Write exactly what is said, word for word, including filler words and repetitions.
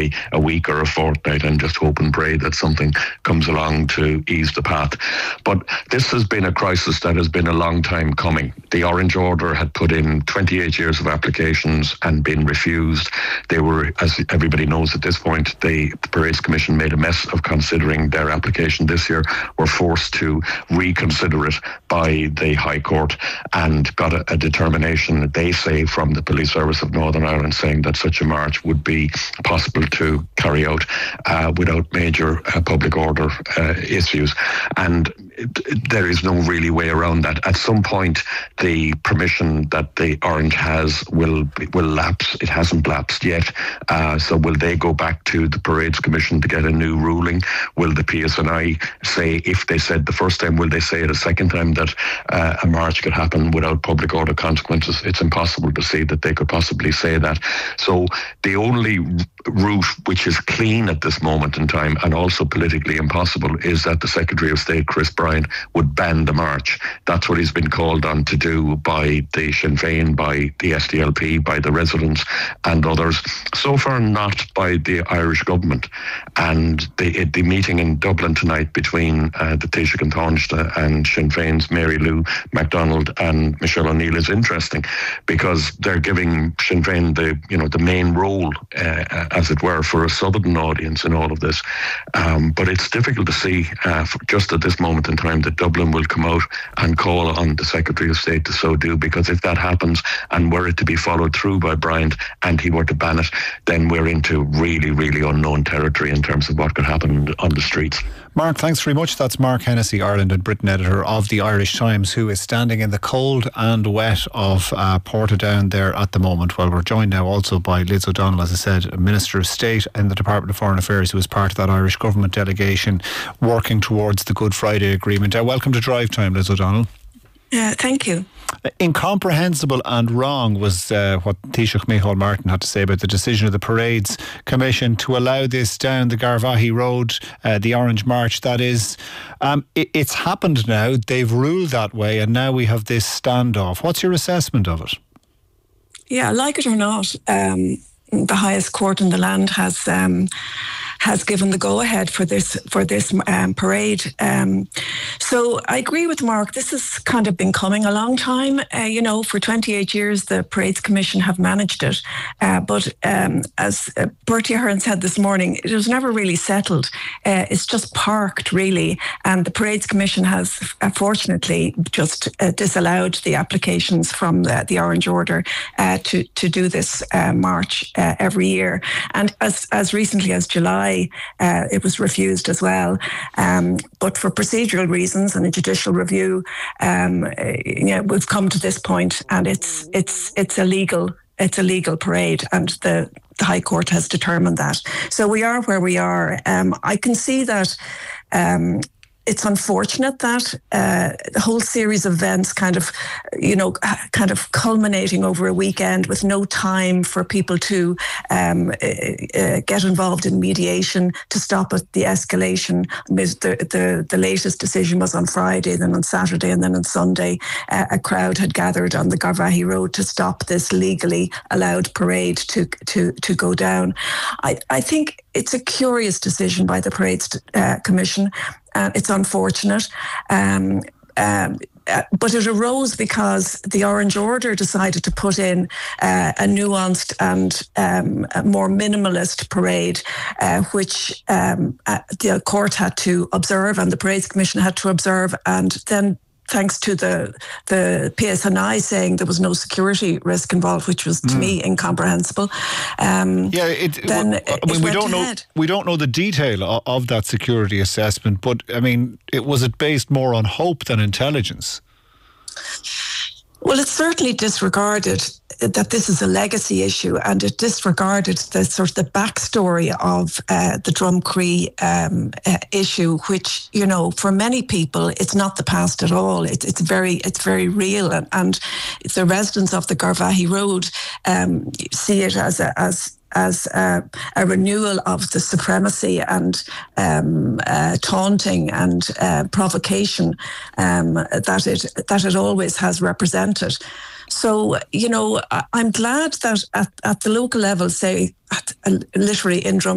maybe a week or a fortnight and just hope and pray that something comes along to ease the path. But this has been a crisis that has been a long time coming. The Orange Order had put in twenty-eight years of applications and been refused. They were, as everybody knows at this point, the, the Parades Commission made a mess of considering their application this year, were forced to reconsider it by the High Court and got a, a determination, they say, from the Police Service of Northern Ireland saying that such a march would be possible to carry out uh, without major uh, public order uh, issues. And it, there is no really way around that. At some point, the permission that the Orange has will will lapse. It hasn't lapsed yet. Uh, so will they go back to the Parades Commission to get a new ruling? Will the P S N I say, if they said the first time, will they say it a second time that uh, a march could happen without public order consequences? It's impossible to see that they could possibly say that. So the only route which is clean at this moment in time, and also politically impossible, is that the Secretary of State, Chris Bryan, would ban the march. That's what he's been called on to do by the Sinn Féin, by the S D L P, by the residents and others. So far not by the Irish government. And the, the meeting in Dublin tonight between uh, the Taoiseach and Tánaiste and Sinn Féin's Mary Lou MacDonald and Michelle O'Neill is interesting, because they're giving Sinn Féin the, you know, the main role, uh, as it were, for a southern audience in all of this. Um, but it's difficult to see uh, just at this moment in time that Dublin will come out and call on the Secretary of State to so do, because if that happens and were it to be followed through by Bryant and he were to ban it, then we're into really, really unknown territory in terms of what could happen on the streets. Mark, thanks very much. That's Mark Hennessy, Ireland and Britain editor of the Irish Times, who is standing in the cold and wet of uh, Portadown there at the moment. Well, we're joined now also by Liz O'Donnell, as I said, Minister of State in the Department of Foreign Affairs, who is part of that Irish government delegation working towards the Good Friday Agreement. Uh, welcome to Drive Time, Liz O'Donnell. Uh, thank you. Incomprehensible and wrong was uh, what Taoiseach Micheál Martin had to say about the decision of the Parades Commission to allow this down the Garvaghey Road, uh, the Orange March, that is. Um, it, it's happened now, they've ruled that way, and now we have this standoff. What's your assessment of it? Yeah, like it or not, um, the highest court in the land has um, has given the go-ahead for this for this um, parade. Um, so I agree with Mark. This has kind of been coming a long time. Uh, you know, for twenty-eight years, the Parades Commission have managed it. Uh, but um, as uh, Bertie Ahern said this morning, it was never really settled. Uh, it's just parked, really. And the Parades Commission has, uh, fortunately, just uh, disallowed the applications from the, the Orange Order uh, to, to do this uh, march uh, every year. And as, as recently as July, Uh, it was refused as well, um, but for procedural reasons and a judicial review, um, you know, we've come to this point, and it's it's it's a legal it's a legal parade, and the the High Court has determined that. So we are where we are. Um, I can see that. Um, It's unfortunate that uh, the whole series of events kind of, you know, kind of culminating over a weekend with no time for people to um, uh, get involved in mediation to stop it, the escalation. The, the, the latest decision was on Friday, then on Saturday, and then on Sunday, uh, a crowd had gathered on the Garvaghey Road to stop this legally allowed parade to to to go down. I, I think it's a curious decision by the Parades uh, Commission. Uh, it's unfortunate, um, um, uh, but it arose because the Orange Order decided to put in uh, a nuanced and um, a more minimalist parade, uh, which um, uh, the court had to observe and the Parades Commission had to observe, and then thanks to the the P S N I saying there was no security risk involved, which was to mm. me incomprehensible. Um, yeah, it, then well, I mean, it we don't know ahead. we don't know the detail of, of that security assessment, but I mean, it was it based more on hope than intelligence? Well, it certainly disregarded that this is a legacy issue, and it disregarded the sort of the backstory of uh, the Drumcree um, uh, issue, which, you know, for many people, it's not the past at all. It's it's very it's very real, and, and the residents of the Garvaghey Road um, see it as a as. as a, a renewal of the supremacy and um, uh, taunting and uh, provocation um, that it that it always has represented. So, you know, I'm glad that at, at the local level, say, at, uh, literally in Drum